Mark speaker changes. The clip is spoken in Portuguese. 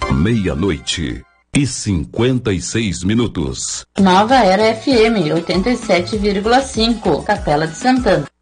Speaker 1: Meia-noite e 56 minutos.
Speaker 2: Nova Era FM 87,5, Capela de Santana.